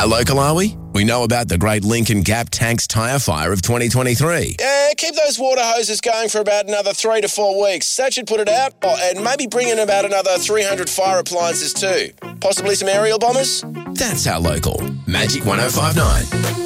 How local are we? We know about the Great Lincoln Gap Tanks tyre fire of 2023. Yeah, keep those water hoses going for about another 3 to 4 weeks. That should put it out. Oh, and maybe bring in about another 300 fire appliances too. Possibly some aerial bombers? That's How Local. Magic 105.9.